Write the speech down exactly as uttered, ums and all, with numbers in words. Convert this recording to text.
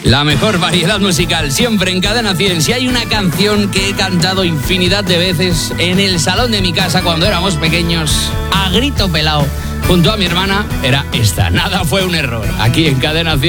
La mejor variedad musical, siempre en Cadena cien. Si hay una canción que he cantado infinidad de veces en el salón de mi casa cuando éramos pequeños, a grito pelado, junto a mi hermana, era esta. Nada fue un error. Aquí en Cadena cien.